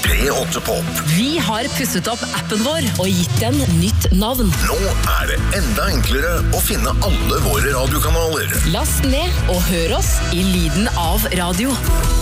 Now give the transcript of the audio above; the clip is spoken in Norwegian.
P8pop. Vi har pusset opp appen vår og gitt den nytt navn. Nå det enda enklere å finne alle våre radiokanaler. Last ned og hør oss i lyden av radio.